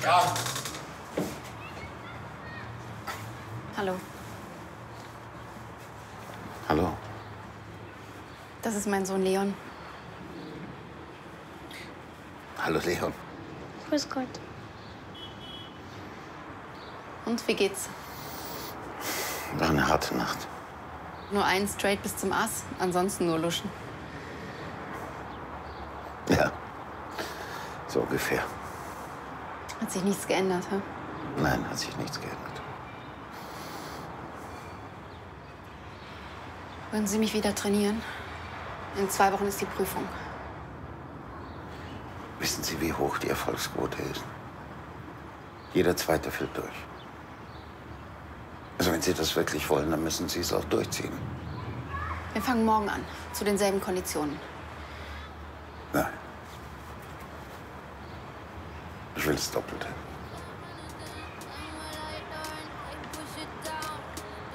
Ja. Hallo. Hallo. Das ist mein Sohn Leon. Hallo, Leon. Grüß Gott. Und wie geht's? War eine harte Nacht. Nur ein straight bis zum Ass, ansonsten nur luschen. Ja, so ungefähr. Hat sich nichts geändert, hä? Nein, hat sich nichts geändert. Wollen Sie mich wieder trainieren? In 2 Wochen ist die Prüfung. Wissen Sie, wie hoch die Erfolgsquote ist? Jeder Zweite fällt durch. Also wenn Sie das wirklich wollen, dann müssen Sie es auch durchziehen. Wir fangen morgen an, zu denselben Konditionen. Nein. Ich will das Doppelte.